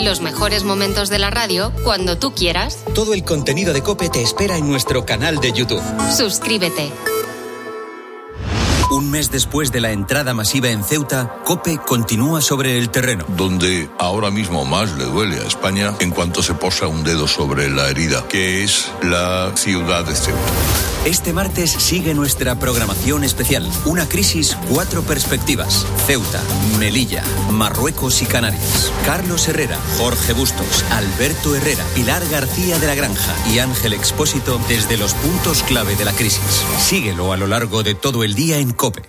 Los mejores momentos de la radio cuando tú quieras. Todo el contenido de COPE te espera en nuestro canal de YouTube. Suscríbete. Un mes después de la entrada masiva en Ceuta, COPE continúa sobre el terreno. Donde ahora mismo más le duele a España en cuanto se posa un dedo sobre la herida, que es la ciudad de Ceuta. Este martes sigue nuestra programación especial. Una crisis, 4 perspectivas. Ceuta, Melilla, Marruecos y Canarias. Carlos Herrera, Jorge Bustos, Alberto Herrera, Pilar García de la Granja y Ángel Expósito desde los puntos clave de la crisis. Síguelo a lo largo de todo el día en COPE.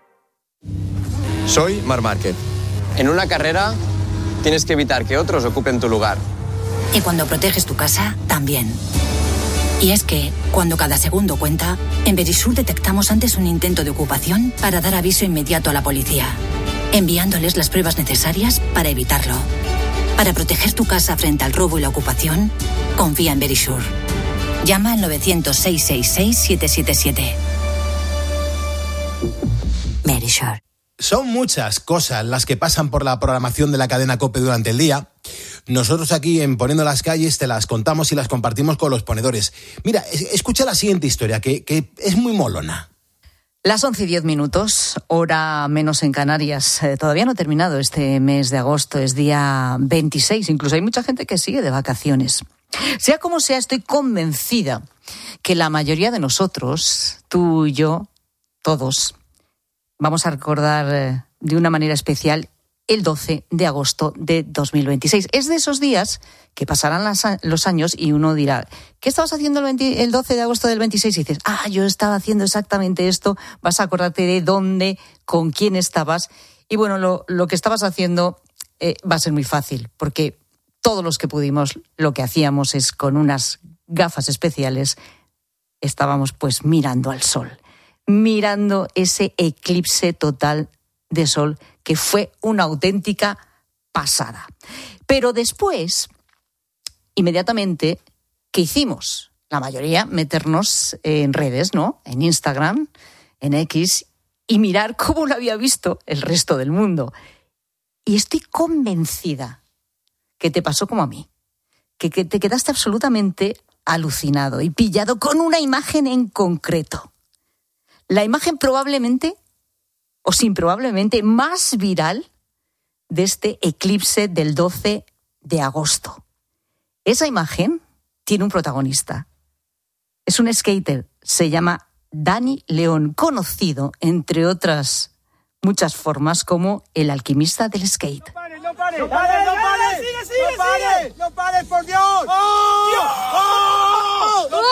Soy Marc Márquez. En una carrera tienes que evitar que otros ocupen tu lugar. Y cuando proteges tu casa, también. Y es que, cuando cada segundo cuenta, en Verisur detectamos antes un intento de ocupación para dar aviso inmediato a la policía, enviándoles las pruebas necesarias para evitarlo. Para proteger tu casa frente al robo y la ocupación, confía en Verisur. Llama al 900-666-777. Verisur. Son muchas cosas las que pasan por la programación de la cadena COPE durante el día. Nosotros aquí en Poniendo las Calles te las contamos y las compartimos con los ponedores. Mira, escucha la siguiente historia, que es muy molona. Las 11:10, hora menos en Canarias. Todavía no ha terminado este mes de agosto, es día 26. Incluso hay mucha gente que sigue de vacaciones. Sea como sea, estoy convencida que la mayoría de nosotros, tú y yo, todos, vamos a recordar de una manera especial el 12 de agosto de 2026. Es de esos días que pasarán los años y uno dirá, ¿qué estabas haciendo el 12 de agosto del 26? Y dices, yo estaba haciendo exactamente esto. Vas a acordarte de dónde, con quién estabas. Y bueno, lo que estabas haciendo va a ser muy fácil, porque todos los que pudimos, lo que hacíamos es con unas gafas especiales, estábamos pues mirando al sol, mirando ese eclipse total de sol que fue una auténtica pasada. Pero después, inmediatamente, ¿qué hicimos? La mayoría, meternos en redes, ¿no? En Instagram, en X, y mirar cómo lo había visto el resto del mundo. Y estoy convencida que te pasó como a mí, que te quedaste absolutamente alucinado y pillado con una imagen en concreto. La imagen probablemente, o sin probablemente, más viral de este eclipse del 12 de agosto. Esa imagen tiene un protagonista. Es un skater, se llama Dani León, conocido, entre otras muchas formas, como el alquimista del skate. ¡No pares! ¡No pares! ¡No pares! ¡No pares! ¡Sigue! ¡No pares! ¡No pares, por Dios! ¡Oh! ¡No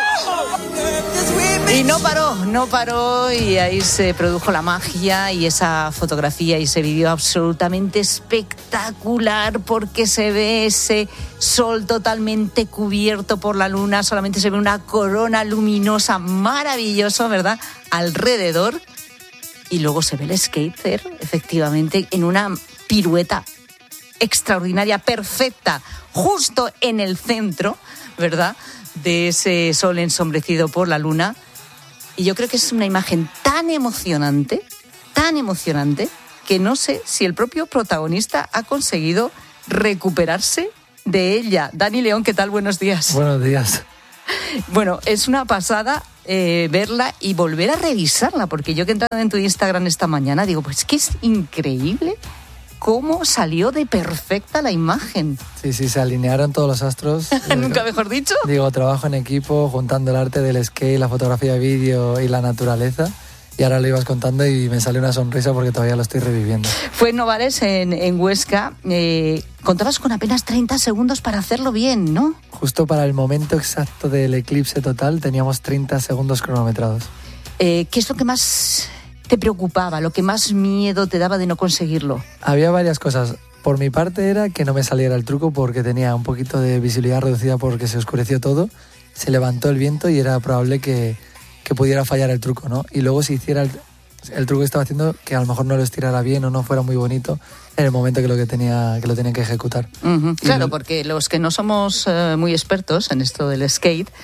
Y no paró, y ahí se produjo la magia y esa fotografía y ese vídeo absolutamente espectacular, porque se ve ese sol totalmente cubierto por la luna, solamente se ve una corona luminosa, maravilloso, ¿verdad?, alrededor, y luego se ve el skater, efectivamente, en una pirueta extraordinaria, perfecta, justo en el centro, ¿verdad?, de ese sol ensombrecido por la luna. Y yo creo que es una imagen tan emocionante, que no sé si el propio protagonista ha conseguido recuperarse de ella. Dani León, ¿qué tal? Buenos días. Buenos días. Bueno, es una pasada verla y volver a revisarla, porque yo que he entrado en tu Instagram esta mañana, digo, pues que es increíble cómo salió de perfecta la imagen. Sí, se alinearon todos los astros. Nunca mejor dicho. Digo, trabajo en equipo, juntando el arte del skate, la fotografía de vídeo y la naturaleza. Y ahora lo ibas contando y me salió una sonrisa porque todavía lo estoy reviviendo. Fue en Novares, en Huesca. Contabas con apenas 30 segundos para hacerlo bien, ¿no? Justo para el momento exacto del eclipse total teníamos 30 segundos cronometrados. ¿Qué es lo que más te preocupaba, lo que más miedo te daba de no conseguirlo? Había varias cosas. Por mi parte era que no me saliera el truco porque tenía un poquito de visibilidad reducida porque se oscureció todo, se levantó el viento y era probable que pudiera fallar el truco, ¿no? Y luego si hiciera el truco que estaba haciendo, que a lo mejor no lo estirara bien o no fuera muy bonito en el momento que lo tenía que ejecutar. Uh-huh. Claro, porque los que no somos muy expertos en esto del skate,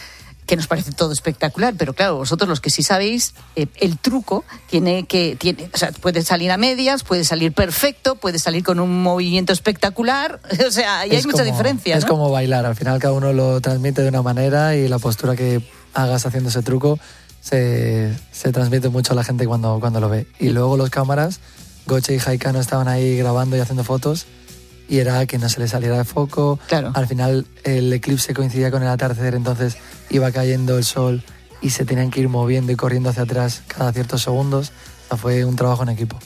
que nos parece todo espectacular, pero claro, vosotros los que sí sabéis, el truco o sea, puede salir a medias, puede salir perfecto, puede salir con un movimiento espectacular, o sea, y hay mucha diferencia, ¿no? Es como bailar, al final cada uno lo transmite de una manera y la postura que hagas haciendo ese truco se transmite mucho a la gente cuando lo ve. Y luego los cámaras, Goche y Jaikano estaban ahí grabando y haciendo fotos y era que no se le saliera de foco. Claro. Al final el eclipse coincidía con el atardecer, entonces iba cayendo el sol y se tenían que ir moviendo y corriendo hacia atrás cada ciertos segundos. O sea, fue un trabajo en equipo.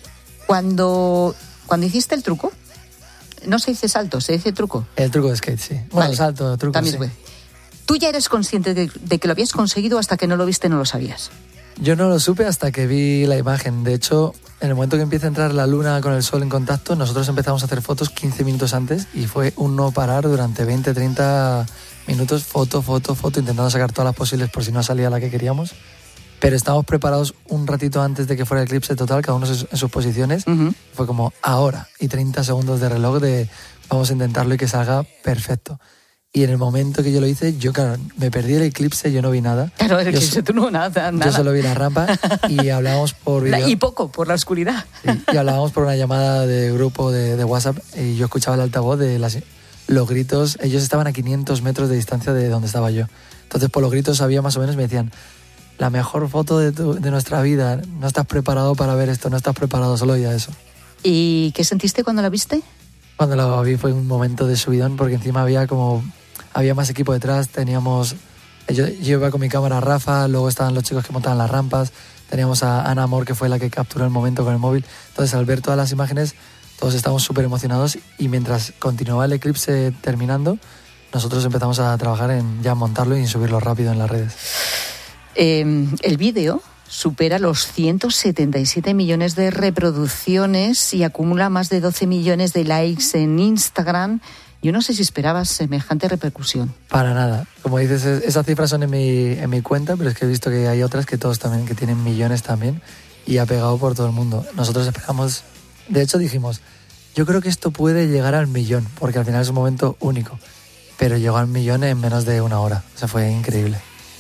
Cuando hiciste el truco, no se dice salto, se dice truco. El truco de skate, sí. Bueno, vale. Salto, truco, también sí. fue. ¿Tú ya eres consciente de que lo habías conseguido hasta que no lo viste no lo sabías? Yo no lo supe hasta que vi la imagen. De hecho, en el momento que empieza a entrar la luna con el sol en contacto, nosotros empezamos a hacer fotos 15 minutos antes y fue un no parar durante 20, 30 minutos, foto, intentando sacar todas las posibles por si no salía la que queríamos. Pero estábamos preparados un ratito antes de que fuera el eclipse total, cada uno en sus posiciones. Uh-huh. Fue como ahora y 30 segundos de reloj de vamos a intentarlo y que salga perfecto. Y en el momento que yo lo hice, yo claro, me perdí el eclipse, yo no vi nada. Claro, el eclipse tú no nada. Yo solo vi la rampa y hablábamos por video. Y poco, por la oscuridad. Sí, y hablábamos por una llamada de grupo de WhatsApp y yo escuchaba el altavoz de los gritos. Ellos estaban a 500 metros de distancia de donde estaba yo. Entonces por los gritos sabía más o menos, me decían, la mejor foto de nuestra vida, no estás preparado para ver esto, no estás preparado, solo ya eso. ¿Y qué sentiste cuando la viste? Cuando la vi fue un momento de subidón porque encima había más equipo detrás, yo iba con mi cámara Rafa, luego estaban los chicos que montaban las rampas, teníamos a Ana Amor que fue la que capturó el momento con el móvil, entonces al ver todas las imágenes todos estábamos súper emocionados y mientras continuaba el eclipse terminando, nosotros empezamos a trabajar en ya montarlo y en subirlo rápido en las redes. El vídeo supera los 177 millones de reproducciones y acumula más de 12 millones de likes en Instagram. Yo no sé si esperabas semejante repercusión. Para nada. Como dices, esas cifras son en mi cuenta, pero es que he visto que hay otras que todos también, que tienen millones también, y ha pegado por todo el mundo. Nosotros esperamos, de hecho dijimos, yo creo que esto puede llegar al 1.000.000, porque al final es un momento único, pero llegó al 1.000.000 en menos de una hora. O sea, fue increíble.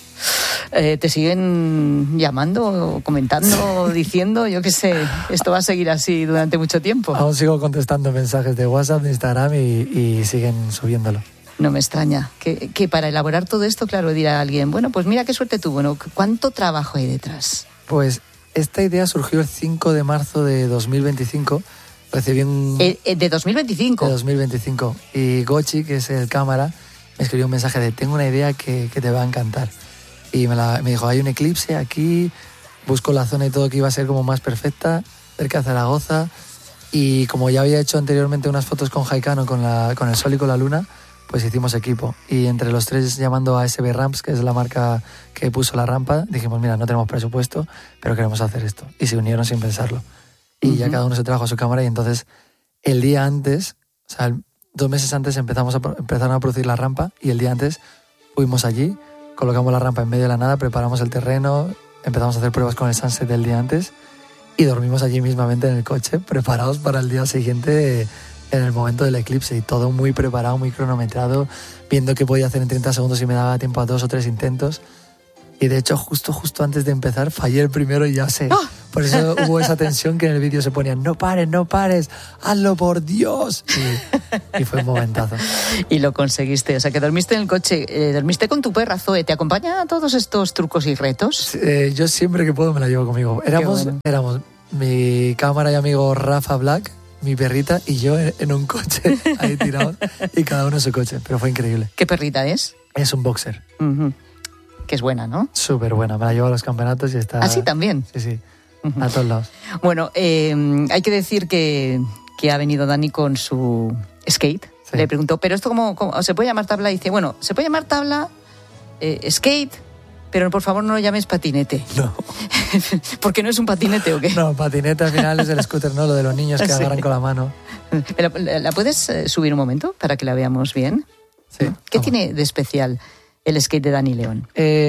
¿Te siguen llamando, comentando, diciendo, yo qué sé, esto va a seguir así durante mucho tiempo? Aún sigo contestando mensajes de WhatsApp, de Instagram y siguen subiéndolo. No me extraña. Que para elaborar todo esto, claro, dirá alguien, bueno, pues mira qué suerte tuvo, ¿no? ¿Cuánto trabajo hay detrás? Pues esta idea surgió el 5 de marzo de 2025. Recibí un... ¿De 2025? De 2025. Y Gochi, que es el cámara, me escribió un mensaje de tengo una idea que te va a encantar. Y me dijo, hay un eclipse aquí, busco la zona y todo que iba a ser como más perfecta, cerca de Zaragoza. Y como ya había hecho anteriormente unas fotos con Jaikano, con el sol y con la luna, pues hicimos equipo. Y entre los tres, llamando a SB Ramps, que es la marca que puso la rampa, dijimos, mira, no tenemos presupuesto, pero queremos hacer esto. Y se unieron sin pensarlo. Y ya cada uno se trajo a su cámara y entonces el día antes, o sea, 2 meses antes empezaron a producir la rampa y el día antes fuimos allí, colocamos la rampa en medio de la nada, preparamos el terreno, empezamos a hacer pruebas con el sunset del día antes y dormimos allí mismamente en el coche, preparados para el día siguiente en el momento del eclipse y todo muy preparado, muy cronometrado, viendo qué podía hacer en 30 segundos y me daba tiempo a 2 o 3 intentos. Y de hecho, justo antes de empezar, fallé el primero y ya sé. ¡Oh! Por eso hubo esa tensión que en el vídeo se ponía, no pares, hazlo por Dios. Y fue un momentazo. Y lo conseguiste, o sea que dormiste en el coche, dormiste con tu perra Zoe, ¿te acompaña a todos estos trucos y retos? Yo siempre que puedo me la llevo conmigo. Éramos mi cámara y amigo Rafa Black, mi perrita y yo en un coche ahí tirados y cada uno en su coche, pero fue increíble. ¿Qué perrita es? Es un boxer. Uh-huh. Que es buena, ¿no? Súper buena, me la llevo a los campeonatos y está... ¿Ah, sí, también? Sí, uh-huh. A todos lados. Bueno, hay que decir que ha venido Dani con su skate. Sí. Le preguntó, ¿pero esto cómo se puede llamar tabla? Y dice, bueno, se puede llamar tabla, skate, pero por favor no lo llames patinete. No. ¿Porque no es un patinete o qué? No, patinete al final es el scooter, ¿no? Lo de los niños que agarran con la mano. ¿La puedes subir un momento para que la veamos bien? Sí. ¿Qué tiene de especial el skate de Dani León?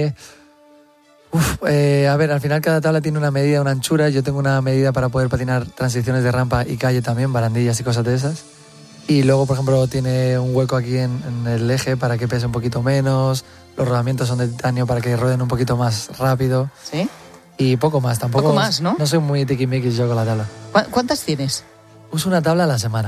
A ver, al final cada tabla tiene una medida, una anchura. Yo tengo una medida para poder patinar transiciones de rampa y calle también, barandillas y cosas de esas. Y luego, por ejemplo, tiene un hueco aquí en el eje para que pese un poquito menos. Los rodamientos son de titanio para que rueden un poquito más rápido. ¿Sí? Y poco más, tampoco. Poco más, ¿no? No soy muy tiquismiquis yo con la tabla. ¿Cuántas tienes? Uso una tabla a la semana.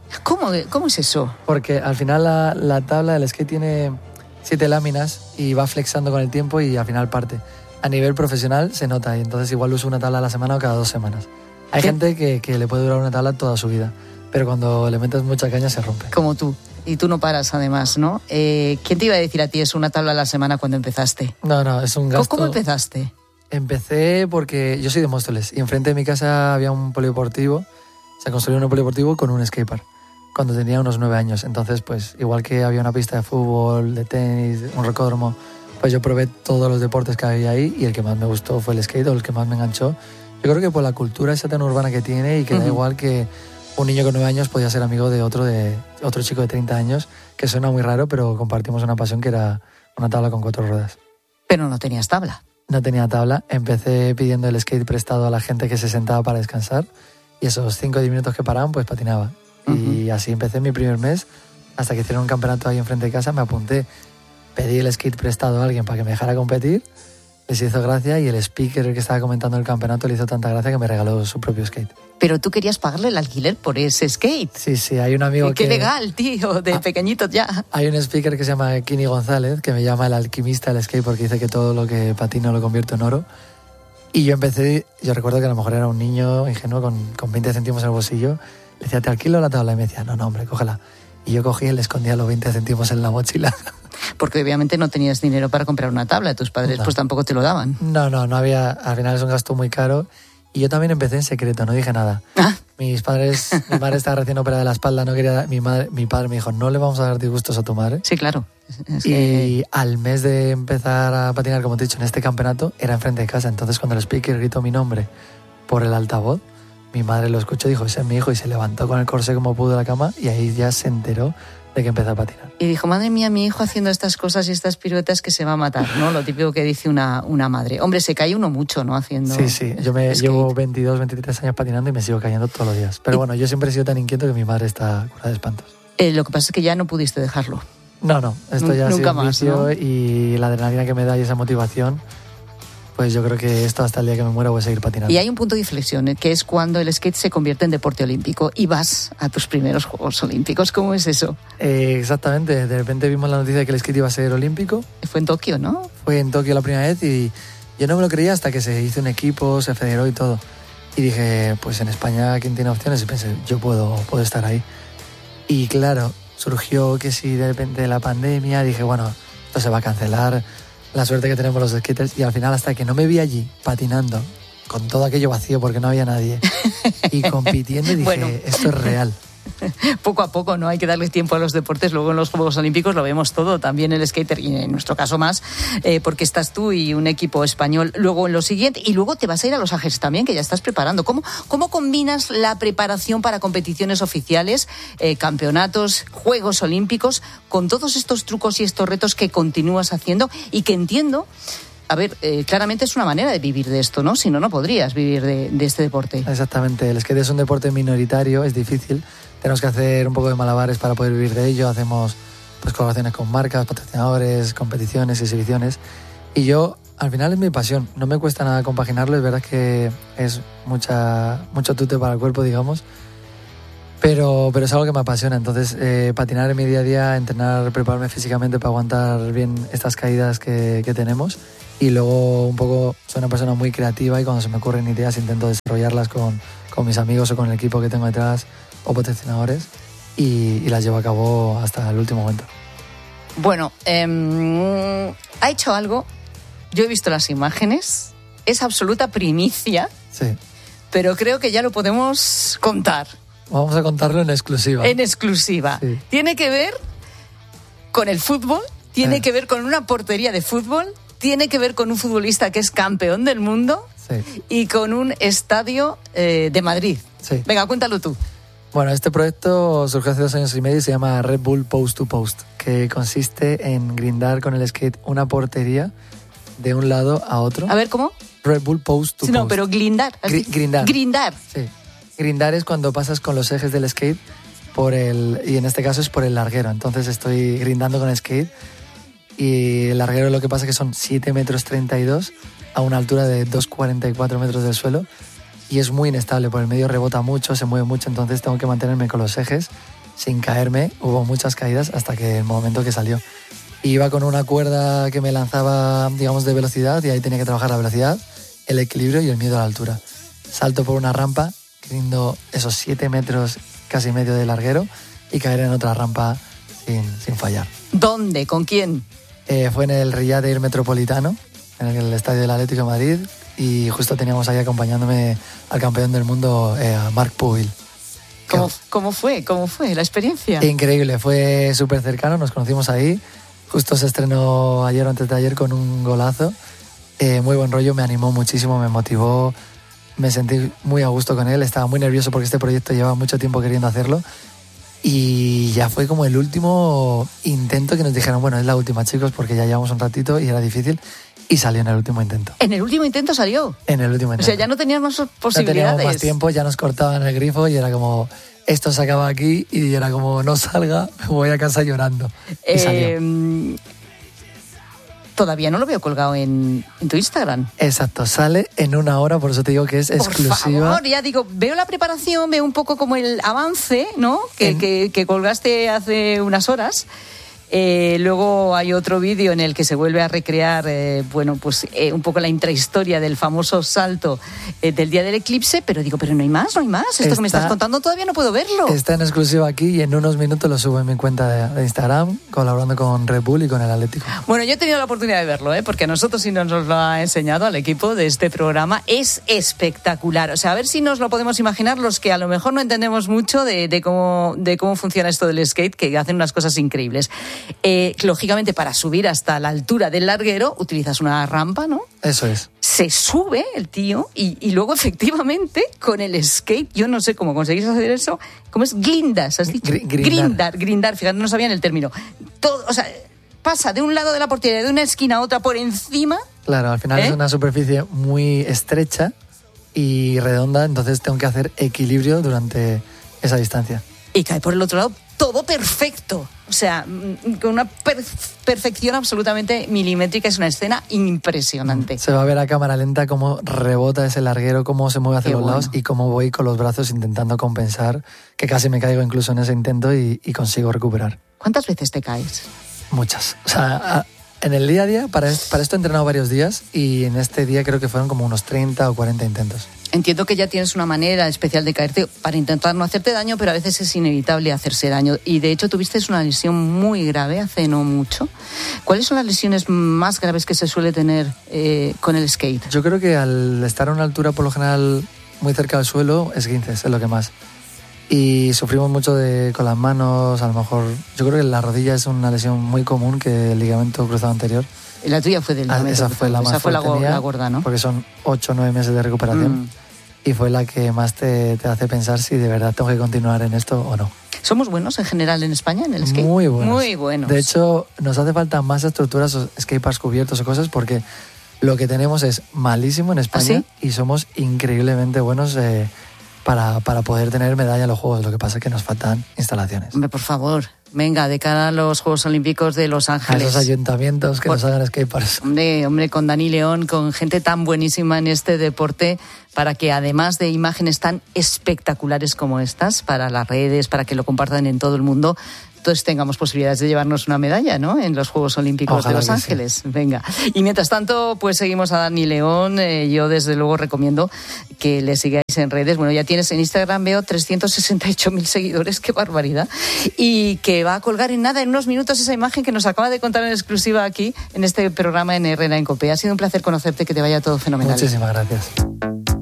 ¿Cómo es eso? Porque al final la tabla del skate tiene 7 láminas y va flexando con el tiempo y al final parte. A nivel profesional se nota y entonces igual uso una tabla a la semana o cada 2 semanas. Hay gente que le puede durar una tabla toda su vida, pero cuando le metes mucha caña se rompe. Como tú. Y tú no paras, además, ¿no? ¿Quién te iba a decir a ti es una tabla a la semana cuando empezaste? No, es un gasto. ¿Cómo empezaste? Empecé porque yo soy de Móstoles y enfrente de mi casa había un polideportivo. Se construyó un polideportivo con un skatepark cuando tenía unos 9 años. Entonces, pues igual que había una pista de fútbol, de tenis, un rocódromo, pues yo probé todos los deportes que había ahí y el que más me gustó fue el skate, o el que más me enganchó. Yo creo que por la cultura esa tan urbana que tiene y que da igual que un niño con 9 años podía ser amigo de otro chico de 30 años, que suena muy raro, pero compartimos una pasión que era una tabla con 4 ruedas. Pero no tenías tabla. No tenía tabla. Empecé pidiendo el skate prestado a la gente que se sentaba para descansar y esos 5 o 10 minutos que paraban, pues patinaba. Y así empecé mi primer mes, hasta que hicieron un campeonato ahí enfrente de casa, me apunté, pedí el skate prestado a alguien para que me dejara competir, les hizo gracia y el speaker que estaba comentando el campeonato le hizo tanta gracia que me regaló su propio skate. Pero tú querías pagarle el alquiler por ese skate. Sí, hay un amigo Qué legal, tío, de pequeñito ya. Hay un speaker que se llama Kini González, que me llama el alquimista del skate porque dice que todo lo que patino lo convierto en oro. Y yo recuerdo que a lo mejor era un niño ingenuo con 20 céntimos en el bolsillo. Le decía, ¿te alquilo la tabla? Y me decía, no, hombre, cógela. Y yo cogí y le escondía los 20 céntimos en la mochila. Porque obviamente no tenías dinero para comprar una tabla. Tus padres pues tampoco te lo daban. No había. Al final es un gasto muy caro. Y yo también empecé en secreto, no dije nada. Mi madre estaba recién operada de la espalda, no quería. Mi padre me dijo, no le vamos a dar disgustos a tu madre. Sí, claro. Y al mes de empezar a patinar, como te he dicho, en este campeonato, era enfrente de casa. Entonces cuando el speaker gritó mi nombre por el altavoz, mi madre lo escuchó y dijo, ese es mi hijo, y se levantó con el corsé como pudo de la cama y ahí ya se enteró de que empezó a patinar. Y dijo, madre mía, mi hijo haciendo estas cosas y estas piruetas que se va a matar, ¿no? Lo típico que dice una madre. Hombre, se cae uno mucho, ¿no? Haciendo Sí, yo llevo 22, 23 años patinando y me sigo cayendo todos los días. Pero bueno, yo siempre he sido tan inquieto que mi madre está curada de espantos. Lo que pasa es que ya no pudiste dejarlo. No, esto ya ha sido un vicio, ¿no? Y la adrenalina que me da y esa motivación, pues yo creo que esto hasta el día que me muera voy a seguir patinando. Y hay un punto de inflexión, que es cuando el skate se convierte en deporte olímpico y vas a tus primeros Juegos Olímpicos. ¿Cómo es eso? Exactamente, de repente vimos la noticia de que el skate iba a ser olímpico. Fue en Tokio, ¿no? Fue en Tokio la primera vez y yo no me lo creía hasta que se hizo un equipo, se federó y todo. Y dije, pues en España, ¿quién tiene opciones? Y pensé, yo puedo estar ahí. Y claro, surgió que si de repente la pandemia, dije, bueno, esto se va a cancelar. La suerte que tenemos los skaters, y al final hasta que no me vi allí patinando con todo aquello vacío porque no había nadie y compitiendo, dije, esto es real. Poco a poco, ¿no? Hay que darle tiempo a los deportes. Luego en los Juegos Olímpicos lo vemos todo, también el skater, y en nuestro caso más, porque estás tú y un equipo español. Luego en lo siguiente, y luego te vas a ir a Los Ángeles también, que ya estás preparando. ¿Cómo combinas la preparación para competiciones oficiales, campeonatos, Juegos Olímpicos, con todos estos trucos y estos retos que continúas haciendo y que entiendo... A ver, claramente es una manera de vivir de esto, ¿no? Si no, no podrías vivir de este deporte. Exactamente, el skate es un deporte minoritario, es difícil. Tenemos que hacer un poco de malabares para poder vivir de ello. Hacemos pues colaboraciones con marcas, patrocinadores, competiciones, exhibiciones. Y yo, al final es mi pasión. No me cuesta nada compaginarlo. Es verdad que es mucho tute para el cuerpo, digamos. Pero es algo que me apasiona. Entonces, patinar en mi día a día, entrenar, prepararme físicamente para aguantar bien estas caídas que tenemos. Y luego un poco soy una persona muy creativa y cuando se me ocurren ideas intento desarrollarlas con mis amigos o con el equipo que tengo detrás o patrocinadores y las llevo a cabo hasta el último momento. Bueno, ha hecho algo, yo he visto las imágenes, es absoluta primicia, sí, pero creo que ya lo podemos contar. Vamos a contarlo en exclusiva. En exclusiva. Sí. Tiene que ver con el fútbol, tiene que ver con una portería de fútbol, tiene que ver con un futbolista que es campeón del mundo, sí, y con un estadio de Madrid. Sí. Venga, cuéntalo tú. Bueno, este proyecto surgió hace 2 años y medio y se llama Red Bull Post to Post, que consiste en grindar con el skate una portería de un lado a otro. A ver, ¿cómo? Red Bull Post to Post. No, pero grindar. Grindar. Grindar. Sí. Grindar es cuando pasas con los ejes del skate y en este caso es por el larguero. Entonces estoy grindando con skate y el larguero lo que pasa es que son 7,32 metros a una altura de 2,44 metros del suelo y es muy inestable, por el medio rebota mucho, se mueve mucho, entonces tengo que mantenerme con los ejes sin caerme. Hubo muchas caídas hasta que el momento que salió. Iba con una cuerda que me lanzaba, digamos, de velocidad y ahí tenía que trabajar la velocidad, el equilibrio y el miedo a la altura. Salto por una rampa, grindo esos 7 metros casi medio de larguero y caer en otra rampa sin fallar. ¿Dónde? ¿Con quién? Fue en el Riyadh Air Metropolitano, en el estadio del Atlético de Madrid, y justo teníamos ahí acompañándome al campeón del mundo, a Marc Pubil. ¿Cómo fue la experiencia? Increíble, fue súper cercano, nos conocimos ahí. Justo se estrenó ayer o antes de ayer con un golazo. Muy buen rollo, me animó muchísimo, me motivó. Me sentí muy a gusto con él, estaba muy nervioso porque este proyecto llevaba mucho tiempo queriendo hacerlo. Y ya fue como el último intento que nos dijeron, bueno, es la última, chicos, porque ya llevamos un ratito y era difícil. Y salió en el último intento. ¿En el último intento salió? En el último intento. O sea, ya no teníamos más posibilidades. No teníamos más tiempo, ya nos cortaban el grifo y era como, esto se acaba aquí, y era como, no salga, me voy a casa llorando. Y salió. Todavía no lo veo colgado en tu Instagram. Exacto, sale en 1 hora, por eso te digo que es exclusiva. Por favor, ya digo, veo la preparación, veo un poco como el avance, ¿no? Que colgaste hace unas horas. Luego hay otro vídeo en el que se vuelve a recrear, un poco la intrahistoria del famoso salto del día del eclipse, pero digo, pero no hay más. Esto que me estás contando todavía no puedo verlo. Está en exclusiva aquí y en unos minutos lo subo en mi cuenta de Instagram, colaborando con Red Bull y con el Atlético. Bueno, yo he tenido la oportunidad de verlo, porque a nosotros sí nos lo ha enseñado al equipo de este programa. Es espectacular. O sea, a ver si nos lo podemos imaginar los que a lo mejor no entendemos mucho de cómo funciona esto del skate, que hacen unas cosas increíbles. Lógicamente, para subir hasta la altura del larguero utilizas una rampa, ¿no? Eso es. Se sube el tío y luego efectivamente con el skate, yo no sé cómo conseguís hacer eso, ¿cómo es? Grindas, has dicho. Grindar, fíjate, no sabía en el término. Todo, o sea, pasa de un lado de la portería, de una esquina a otra por encima. Claro, al final es una superficie muy estrecha y redonda, entonces tengo que hacer equilibrio durante esa distancia. Y cae por el otro lado todo perfecto. O sea, con una perfección absolutamente milimétrica. Es una escena impresionante. Se va a ver a cámara lenta cómo rebota ese larguero, cómo se mueve hacia los lados y cómo voy con los brazos intentando compensar, que casi me caigo incluso en ese intento y consigo recuperar. ¿Cuántas veces te caes? Muchas. O sea, en el día a día, para esto he entrenado varios días y en este día creo que fueron como unos 30 o 40 intentos. Entiendo que ya tienes una manera especial de caerte para intentar no hacerte daño, pero a veces es inevitable hacerse daño. Y de hecho tuviste una lesión muy grave hace no mucho. ¿Cuáles son las lesiones más graves que se suele tener con el skate? Yo creo que al estar a una altura por lo general muy cerca del suelo, esguinces es lo que más. Y sufrimos mucho con las manos, a lo mejor. Yo creo que la rodilla es una lesión muy común que el ligamento cruzado anterior. Y la tuya fue del ligamento cruzado. Esa fue la más fuerte, la gorda, ¿no? Porque son 8 o 9 meses de recuperación. Y fue la que más te hace pensar si de verdad tengo que continuar en esto o no. ¿Somos buenos en general en España en el skate? Muy buenos. Muy buenos. De hecho, nos hace falta más estructuras o skateparks cubiertos o cosas porque lo que tenemos es malísimo en España. ¿Ah, sí? Y somos increíblemente buenos para poder tener medalla en los Juegos. Lo que pasa es que nos faltan instalaciones. Hombre, por favor, venga, de cara a los Juegos Olímpicos de Los Ángeles. A los ayuntamientos que nos hagan skateparks. Hombre, con Dani León, con gente tan buenísima en este deporte, para que además de imágenes tan espectaculares como estas, para las redes, para que lo compartan en todo el mundo, entonces tengamos posibilidades de llevarnos una medalla, ¿no?, en los Juegos Olímpicos Ojalá de Los Ángeles. Sí. Venga. Y mientras tanto, pues seguimos a Dani León. Yo desde luego recomiendo que le sigáis en redes. Bueno, ya tienes en Instagram, veo 368.000 seguidores, qué barbaridad. Y que va a colgar en unos minutos esa imagen que nos acaba de contar en exclusiva aquí en este programa en Herrera en COPE. Ha sido un placer conocerte, que te vaya todo fenomenal. Muchísimas gracias.